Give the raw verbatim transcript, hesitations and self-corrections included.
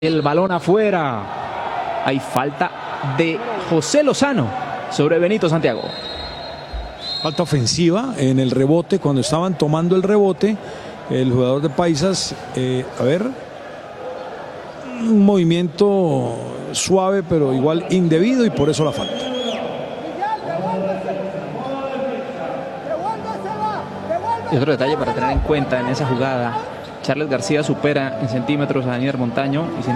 El balón afuera. Hay falta de José Lozano sobre Benito Santiago. Falta ofensiva en el rebote. Cuando estaban tomando el rebote, el jugador de Paisas, eh, a ver, un movimiento suave, pero igual indebido, y por eso la falta. Y otro detalle para tener en cuenta en esa jugada: Charles García supera en centímetros a Daniel Montaño y